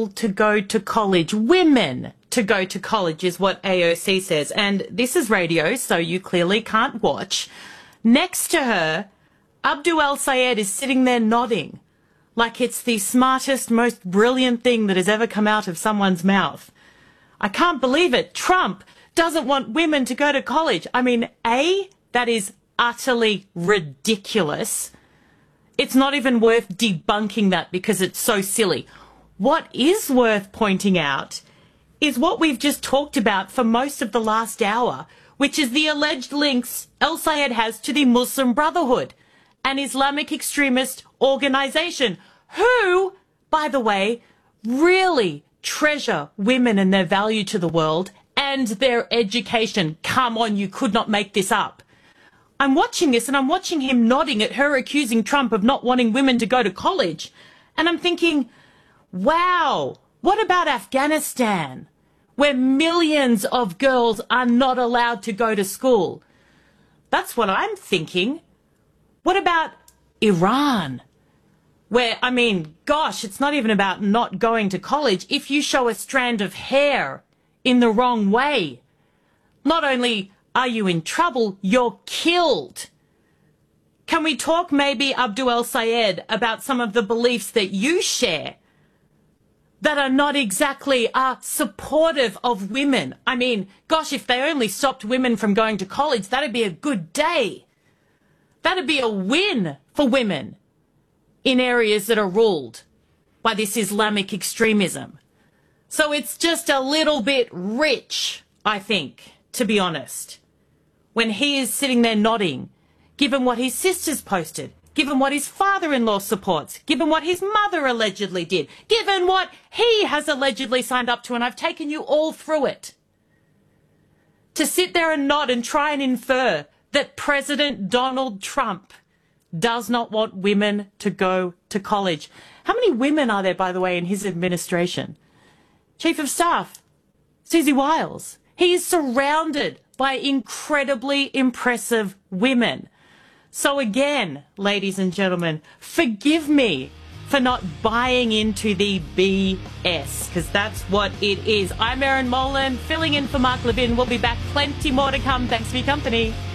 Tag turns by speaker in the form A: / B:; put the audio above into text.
A: people to go to college, women to go to college is what AOC says. And this is radio, so you clearly can't watch. Next to her, Abdul El-Sayed is sitting there nodding like it's the smartest, most brilliant thing that has ever come out of someone's mouth. I can't believe it. Trump doesn't want women to go to college. I mean, A, that is utterly ridiculous. It's not even worth debunking that because it's so silly. What is worth pointing out is what we've just talked about for most of the last hour, which is the alleged links El-Sayed has to the Muslim Brotherhood, an Islamic extremist organization who, by the way, really treasure women and their value to the world and their education. Come on, you could not make this up. I'm watching this and I'm watching him nodding at her accusing Trump of not wanting women to go to college. And I'm thinking, wow, what about Afghanistan, where millions of girls are not allowed to go to school? That's what I'm thinking. What about Iran, where, I mean, gosh, it's not even about not going to college. If you show a strand of hair in the wrong way, not only are you in trouble, you're killed. Can we talk maybe, Abdul El-Sayed, about some of the beliefs that you share that are not exactly supportive of women? I mean, gosh, if they only stopped women from going to college, that'd be a good day. That'd be a win for women in areas that are ruled by this Islamic extremism. So it's just a little bit rich, I think, to be honest, when he is sitting there nodding, given what his sisters posted, given what his father-in-law supports, given what his mother allegedly did, given what he has allegedly signed up to, and I've taken you all through it. To sit there and nod and try and infer that President Donald Trump does not want women to go to college. How many women are there, by the way, in his administration? Chief of Staff, Susie Wiles. He is surrounded by incredibly impressive women. So again, ladies and gentlemen, forgive me for not buying into the BS, because that's what it is. I'm Erin Molan, filling in for Mark Levin. We'll be back. Plenty more to come. Thanks for your company.